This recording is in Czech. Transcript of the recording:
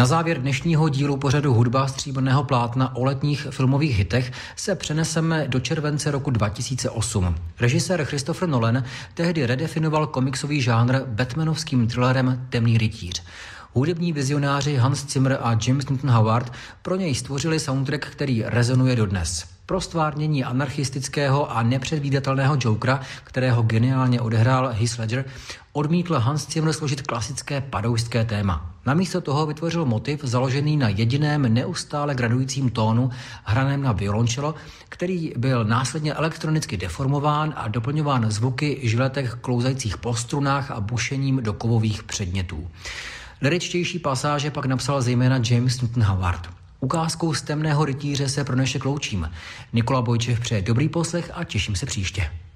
Na závěr dnešního dílu pořadu Hudba stříbrného plátna o letních filmových hitech se přeneseme do července roku 2008. Režisér Christopher Nolan tehdy redefinoval komiksový žánr batmanovským thrillerem Temný rytíř. Hudební vizionáři Hans Zimmer a James Newton Howard pro něj stvořili soundtrack, který rezonuje dodnes. Pro stvárnění anarchistického a nepředvídatelného Jokera, kterého geniálně odehrál Heath Ledger, odmítl Hans Zimmer složit klasické padoušské téma. Namísto toho vytvořil motiv založený na jediném neustále gradujícím tónu hraném na violoncello, který byl následně elektronicky deformován a doplňován zvuky žiletek klouzajících po strunách a bušením do kovových předmětů. Lyričtější pasáže pak napsal zejména James Newton Howard. Ukázkou z Temného rytíře se pro dnešek loučím. Nikola Bojčev přeje dobrý poslech a těším se příště.